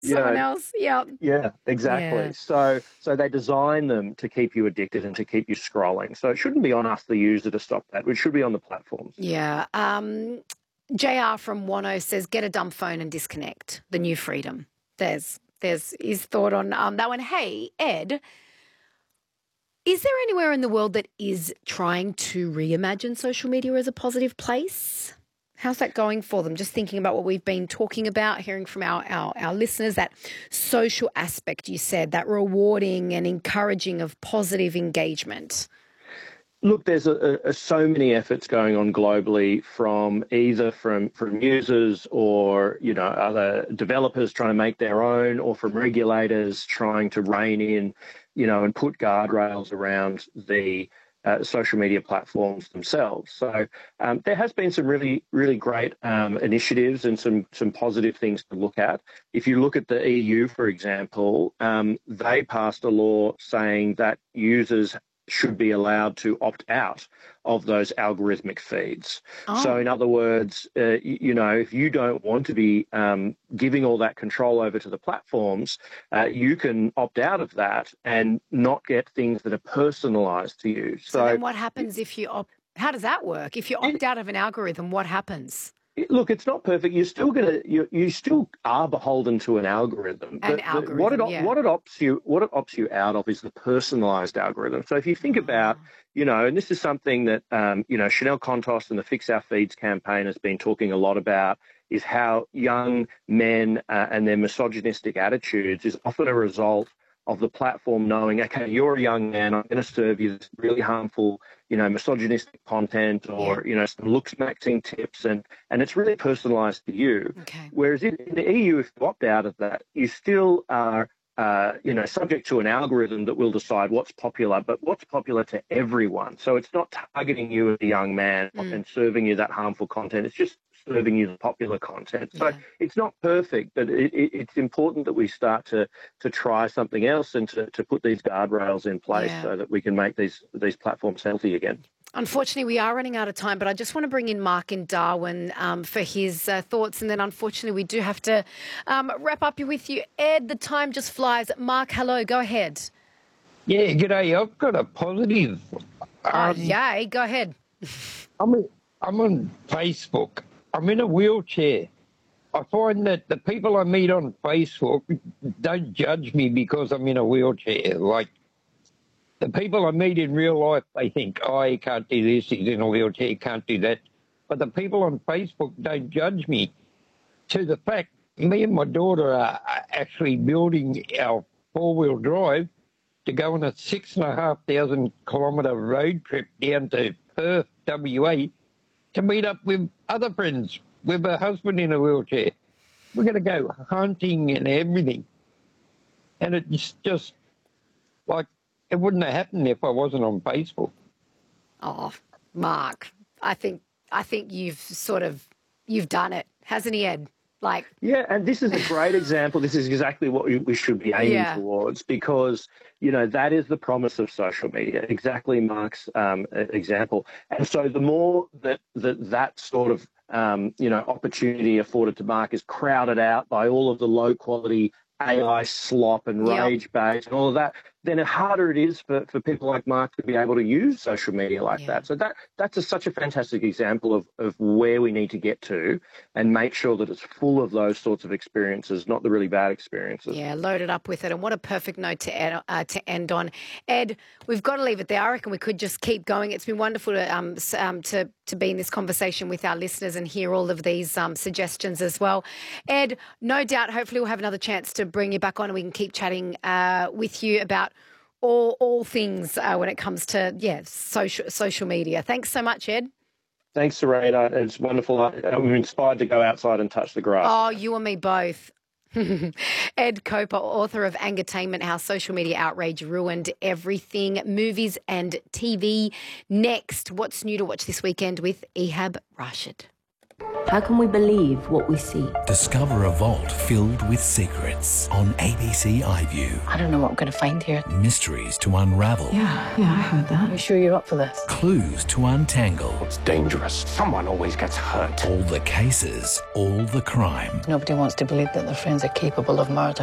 You Someone know, else. Yeah. yeah, exactly. Yeah. So they design them to keep you addicted and to keep you scrolling. So it shouldn't be on us, the user, to stop that. It should be on the platforms. Yeah. JR from Wano says, get a dumb phone and disconnect. The new freedom. There's his thought on that one. Hey, Ed, is there anywhere in the world that is trying to reimagine social media as a positive place? How's that going for them? Just thinking about what we've been talking about, hearing from our listeners, that social aspect you said, that rewarding and encouraging of positive engagement. Look, there's so many efforts going on globally from either from users or other developers trying to make their own, or from regulators trying to rein in, and put guardrails around the social media platforms themselves. So there has been some really, really great initiatives and some positive things to look at. If you look at the EU, for example, they passed a law saying that users should be allowed to opt out of those algorithmic feeds. Oh. So in other words, if you don't want to be giving all that control over to the platforms, you can opt out of that and not get things that are personalized to you. So then what happens if you how does that work? If you opt out of an algorithm, what happens? Look, it's not perfect. You're still you still are beholden to an algorithm. What it opts you out of is the personalised algorithm. So if you think about, and this is something that Chanel Contos and the Fix Our Feeds campaign has been talking a lot about, is how young men and their misogynistic attitudes is often a result of the platform knowing, okay, you're a young man, I'm going to serve you this really harmful, misogynistic content, or, some looks-maxing tips, and it's really personalised to you. Okay. Whereas in the EU, if you opt out of that, you still are, subject to an algorithm that will decide what's popular, but what's popular to everyone. So it's not targeting you as a young man and serving you that harmful content. It's just serving you the popular content. So it's not perfect, but it's important that we start to try something else and to put these guardrails in place so that we can make these platforms healthy again. Unfortunately, we are running out of time, but I just want to bring in Mark in Darwin for his thoughts. And then, unfortunately, we do have to wrap up with you. Ed, the time just flies. Mark, hello. Go ahead. Yeah, g'day. I've got a positive. Yay. Go ahead. I'm on Facebook. I'm in a wheelchair. I find that the people I meet on Facebook don't judge me because I'm in a wheelchair. Like, the people I meet in real life, they think, oh, he can't do this, he's in a wheelchair, he can't do that. But the people on Facebook don't judge me. To the fact, me and my daughter are actually building our four-wheel drive to go on a 6,500 kilometre road trip down to Perth, WA, to meet up with other friends with a husband in a wheelchair. We're going to go hunting and everything. And it's just like, it wouldn't have happened if I wasn't on Facebook. Oh, Mark, I think you've done it, hasn't he, Ed? Yeah, and this is a great example. This is exactly what we should be aiming towards, because, that is the promise of social media, exactly Mark's example. And so the more that sort of, opportunity afforded to Mark is crowded out by all of the low-quality AI slop and rage bait and all of that, then the harder it is for people like Mark to be able to use social media like that. So that's such a fantastic example of where we need to get to and make sure that it's full of those sorts of experiences, not the really bad experiences. Yeah, loaded up with it. And what a perfect note to end on. Ed, we've got to leave it there. I reckon we could just keep going. It's been wonderful to be in this conversation with our listeners and hear all of these suggestions as well. Ed, no doubt, hopefully we'll have another chance to bring you back on and we can keep chatting with you about all things when it comes to social media. Thanks so much, Ed. Thanks, Serena. It's wonderful. I'm inspired to go outside and touch the grass. Oh, you and me both. Ed Koper, author of Angertainment, How Social Media Outrage Ruined Everything, Movies and TV. Next, what's new to watch this weekend with Ehab Rashid. How can we believe what we see? Discover a vault filled with secrets on ABC iView. I don't know what we're going to find here. Mysteries to unravel. Yeah, I heard that. Are you sure you're up for this? Clues to untangle. It's dangerous. Someone always gets hurt. All the cases, all the crime. Nobody wants to believe that their friends are capable of murder.